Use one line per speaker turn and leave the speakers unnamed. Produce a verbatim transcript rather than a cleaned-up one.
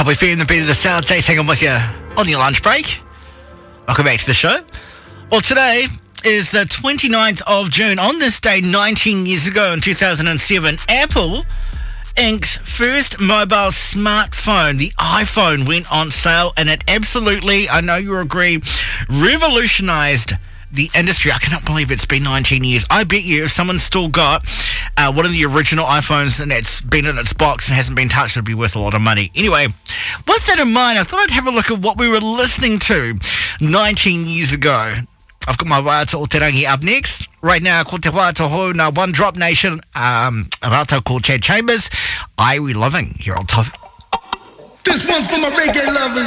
Subway Fair in the beat of the sound. Jace, hang on with you on your lunch break. Welcome back to the show. Well, today is the twenty-ninth of June. On this day, nineteen years ago in two thousand seven, Apple Incorporated's first mobile smartphone, the iPhone, went on sale, and it absolutely, I know you agree, revolutionized the industry. I cannot believe it's been nineteen years. I bet you if someone's still got uh, one of the original iPhones and it's been in its box and hasn't been touched, it'd be worth a lot of money. Anyway, what's that in mind? I thought I'd have a look at what we were listening to nineteen years ago. I've got my Waiata o Te Rangi up next. Right now, ko te Waiata ho na One Drop Nation, um, a rātou called Chad Chambers. I We Living here on top.
This one's for my reggae lovers.